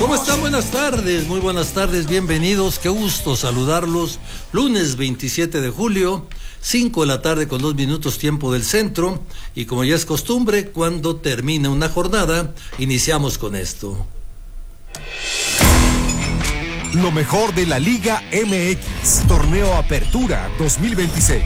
¿Cómo están? Muy buenas tardes, bienvenidos, qué gusto saludarlos. Lunes 27 de julio, 5 de la tarde con 2 minutos tiempo del centro, y como ya es costumbre, cuando termina una jornada, iniciamos con esto. Lo mejor de la Liga MX, Torneo Apertura 2026.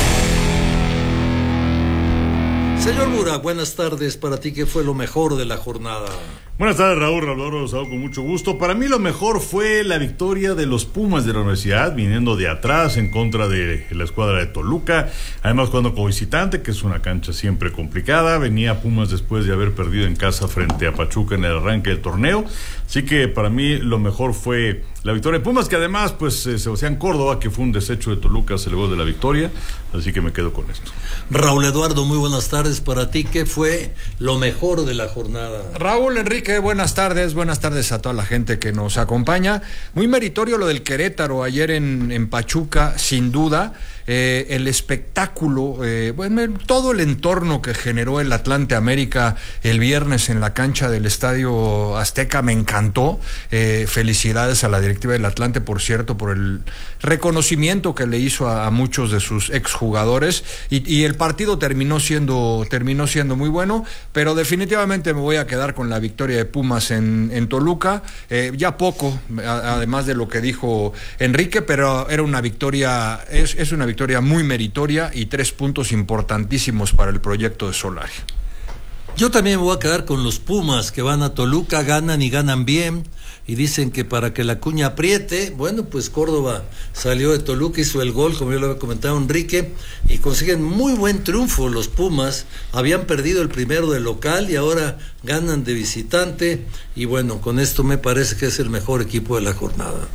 Señor Burak, buenas tardes. Para ti, ¿qué fue lo mejor de la jornada? Buenas tardes, Raúl Rosado, con mucho gusto. Para mí lo mejor fue la victoria de los Pumas de la Universidad, viniendo de atrás en contra de la escuadra de Toluca, además jugando como visitante, que es una cancha siempre complicada. Venía Pumas después de haber perdido en casa frente a Pachuca en el arranque del torneo, así que para mí lo mejor fue la victoria de Pumas, que además pues Sebastián Córdoba, que fue un desecho de Toluca, se legó de la victoria, así que me quedo con esto. Raúl Eduardo, muy buenas tardes. Para ti, ¿qué fue lo mejor de la jornada? Raúl Enrique, buenas tardes a toda la gente que nos acompaña. Muy meritorio lo del Querétaro ayer en Pachuca, sin duda. El espectáculo, todo el entorno que generó el Atlante América el viernes en la cancha del Estadio Azteca me encantó. Felicidades a la directiva del Atlante, por cierto, por el reconocimiento que le hizo a muchos de sus exjugadores, y el partido terminó siendo muy bueno, pero definitivamente me voy a quedar con la victoria de Pumas en Toluca. Ya poco, además de lo que dijo Enrique, pero era una victoria, es una victoria muy meritoria y 3 puntos importantísimos para el proyecto de Solari. Yo también me voy a quedar con los Pumas, que van a Toluca, ganan y ganan bien, y dicen que para que la cuña apriete, bueno, pues Córdoba salió de Toluca, hizo el gol, como yo lo había comentado Enrique, y consiguen muy buen triunfo los Pumas. Habían perdido el primero de local y ahora ganan de visitante, y bueno, con esto me parece que es el mejor equipo de la jornada.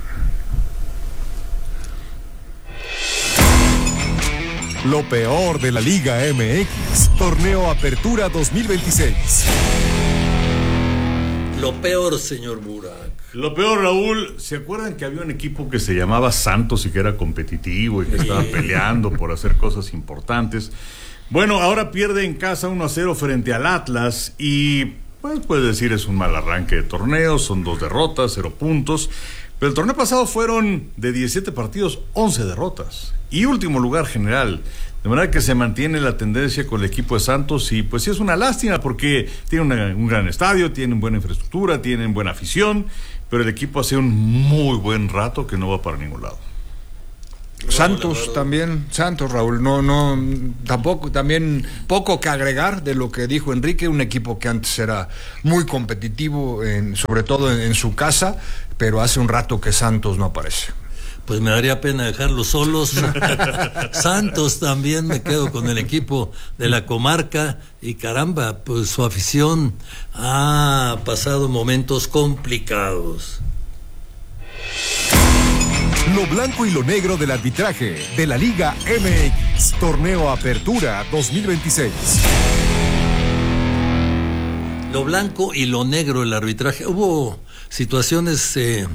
Lo peor de la Liga MX, Torneo Apertura 2026. Lo peor, señor Burak. Lo peor, Raúl, ¿se acuerdan que había un equipo que se llamaba Santos y que era competitivo y que estaba peleando por hacer cosas importantes? Bueno, ahora pierde en casa 1-0 frente al Atlas y, pues, puedes decir, es un mal arranque de torneo, son 2 derrotas, 0 puntos. Pero el torneo pasado fueron de 17 partidos, 11 derrotas y último lugar general. De manera que se mantiene la tendencia con el equipo de Santos y pues sí es una lástima porque tiene un gran estadio, tienen buena infraestructura, tienen buena afición, pero el equipo hace un muy buen rato que no va para ningún lado. Santos, Raúl, tampoco, también poco que agregar de lo que dijo Enrique, un equipo que antes era muy competitivo, sobre todo en su casa, pero hace un rato que Santos no aparece. Pues me daría pena dejarlos solos. Santos también, me quedo con el equipo de la comarca, y caramba, pues su afición ha pasado momentos complicados. Lo blanco y lo negro del arbitraje de la Liga MX, Torneo Apertura 2026. Lo blanco y lo negro del arbitraje. Hubo situaciones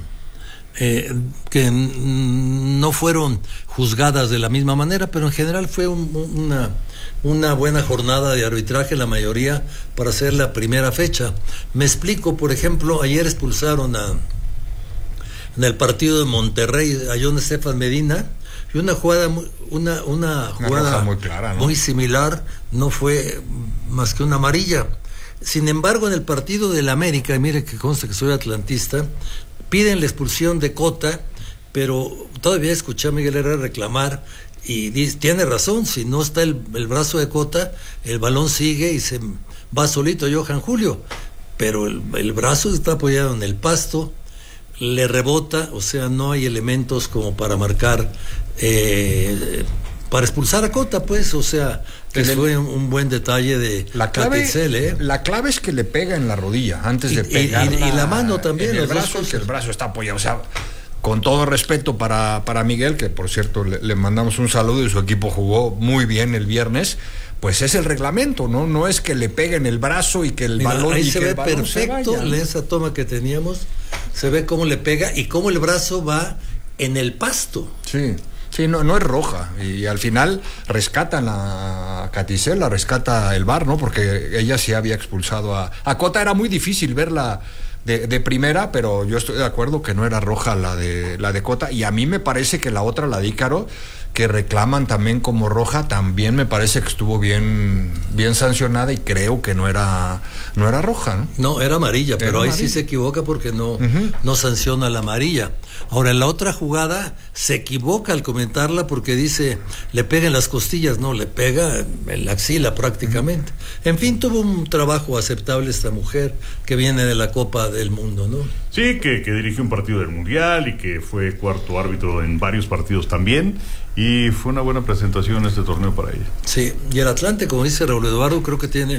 que no fueron juzgadas de la misma manera, pero en general fue una buena jornada de arbitraje, la mayoría para ser la primera fecha. Me explico, por ejemplo, ayer expulsaron en el partido de Monterrey a John Estefan Medina, y una jugada muy clara, ¿no? Muy similar, no fue más que una amarilla. Sin embargo, en el partido del América, y mire que consta que soy atlantista, piden la expulsión de Cota, pero todavía escuché a Miguel Herrera reclamar, y dice, tiene razón, si no está el brazo de Cota, el balón sigue y se va solito Johan Julio, pero el brazo está apoyado en el pasto, le rebota, o sea, no hay elementos como para marcar, para expulsar a Cota, pues, o sea, que fue un buen detalle de Caticel, La clave es que le pega en la rodilla antes de pegar. Y la mano también, el brazo, que el brazo está apoyado, o sea, con todo respeto para Miguel, que por cierto le mandamos un saludo, y su equipo jugó muy bien el viernes. Pues es el reglamento, no es que le peguen el brazo y que el balón, ahí y se que ve el balón perfecto, se vaya. en esa toma que teníamos se ve cómo le pega y cómo el brazo va en el pasto. Sí, no es roja, y al final rescatan a Caticel, la rescata el VAR, ¿no? Porque ella sí había expulsado a Cota. Era muy difícil verla de primera, pero yo estoy de acuerdo que no era roja la de Cota, y a mí me parece que la otra, la de Ícaro, que reclaman también como roja, también me parece que estuvo bien sancionada, y creo que no era roja, ¿no? No, era amarilla, pero ahí amarilla. sí se equivoca porque no sanciona la amarilla. Ahora, en la otra jugada se equivoca al comentarla porque dice, le pega en las costillas, no, le pega en la axila prácticamente. En fin, tuvo un trabajo aceptable esta mujer que viene de la Copa del Mundo, ¿no? Sí, que dirigió un partido del Mundial y que fue cuarto árbitro en varios partidos también. Y fue una buena presentación este torneo para ella. Sí, y el Atlante, como dice Raúl Eduardo, creo que tiene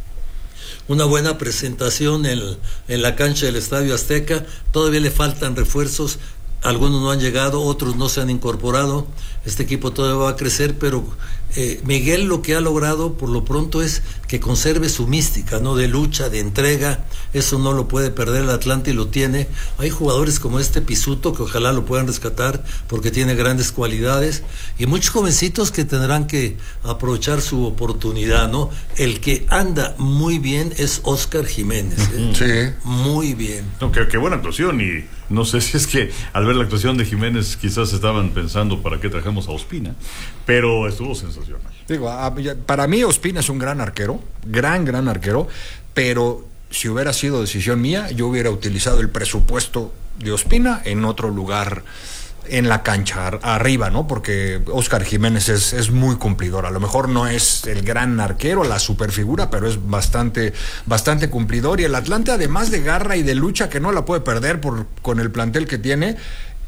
una buena presentación en la cancha del Estadio Azteca. Todavía le faltan refuerzos, algunos no han llegado, otros no se han incorporado. Este equipo todavía va a crecer, pero Miguel lo que ha logrado por lo pronto es que conserve su mística, ¿no? De lucha, de entrega. Eso no lo puede perder el Atlante y lo tiene. Hay jugadores como este Pisuto que ojalá lo puedan rescatar porque tiene grandes cualidades, y muchos jovencitos que tendrán que aprovechar su oportunidad, ¿no? El que anda muy bien es Óscar Jiménez, ¿eh? Sí. Muy bien. No, qué buena actuación, y no sé si es que al ver la actuación de Jiménez quizás estaban pensando para qué trajamos a Ospina, pero estuvo sensacional. Digo, para mí Ospina es un gran arquero, gran arquero, pero si hubiera sido decisión mía, yo hubiera utilizado el presupuesto de Ospina en otro lugar en la cancha, arriba, ¿no? Porque Óscar Jiménez es muy cumplidor. A lo mejor no es el gran arquero, la superfigura, pero es bastante cumplidor. Y el Atlante, además de garra y de lucha, que no la puede perder con el plantel que tiene,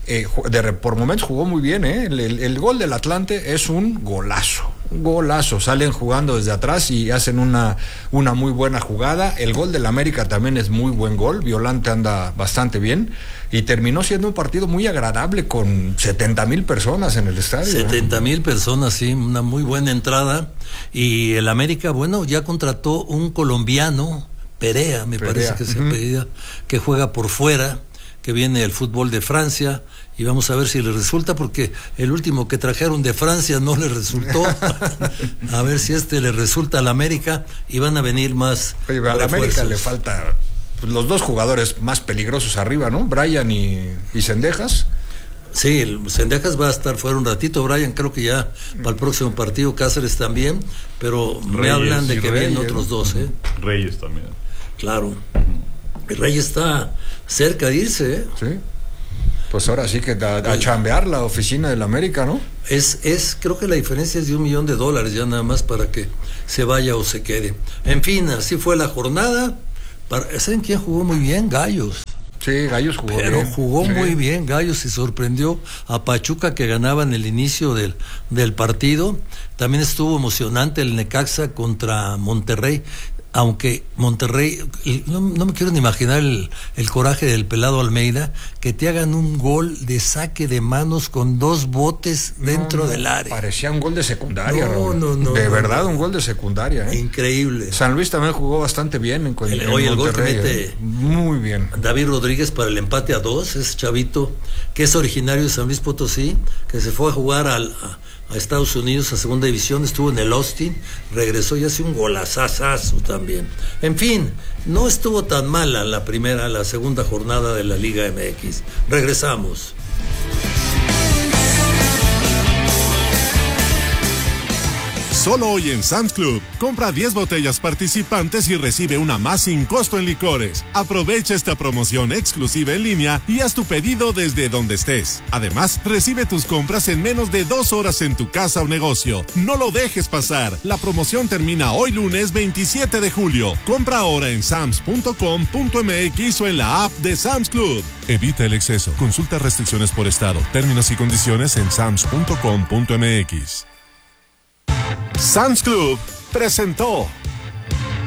por momentos jugó muy bien, ¿eh? El gol del Atlante es un golazo. Salen jugando desde atrás y hacen una muy buena jugada. El gol del América también es muy buen gol. Violante anda bastante bien y terminó siendo un partido muy agradable con 70,000 personas en el estadio. 70,000 personas, sí, una muy buena entrada. Y el América, bueno, ya contrató un colombiano, Perea, parece que se apellida, que juega por fuera, que viene del fútbol de Francia, y vamos a ver si le resulta, porque el último que trajeron de Francia no le resultó. A ver si le resulta al América, y van a venir más. Oye, al América le falta los dos jugadores más peligrosos arriba, ¿no? Bryan y Cendejas. Sí, el Cendejas va a estar fuera un ratito. Bryan creo que ya para el próximo partido. Cáceres también, pero Reyes, me hablan de que Reyes, vienen otros dos, ¿eh? Reyes también. Claro. El Reyes está cerca de irse, ¿eh? Sí. Pues ahora sí que a chambear la oficina del América, ¿no? Creo que la diferencia es de $1 millón ya nada más para que se vaya o se quede. En fin, así fue la jornada. ¿Saben quién jugó muy bien? Gallos. Sí, Gallos jugó Pero bien. jugó muy bien Gallos, y sorprendió a Pachuca, que ganaba en el inicio del partido. También estuvo emocionante el Necaxa contra Monterrey, aunque Monterrey, no me quiero ni imaginar el coraje del pelado Almeida, que te hagan un gol de saque de manos con 2 botes dentro del área. Parecía un gol de secundaria. No. De verdad, un gol de secundaria, ¿eh? Increíble. San Luis también jugó bastante bien en Oye, el gol que Monterrey, mete muy bien. David Rodríguez para el empate a 2, es chavito, que es originario de San Luis Potosí, que se fue a jugar a Estados Unidos a segunda división, estuvo en el Austin, regresó y hace un golazazazo también. En fin, no estuvo tan mala la segunda jornada de la Liga MX. Regresamos. Solo hoy en Sam's Club, compra 10 botellas participantes y recibe una más sin costo en licores. Aprovecha esta promoción exclusiva en línea y haz tu pedido desde donde estés. Además, recibe tus compras en menos de 2 horas en tu casa o negocio. No lo dejes pasar. La promoción termina hoy lunes 27 de julio. Compra ahora en sams.com.mx o en la app de Sam's Club. Evita el exceso. Consulta restricciones por estado. Términos y condiciones en sams.com.mx. Sam's Club presentó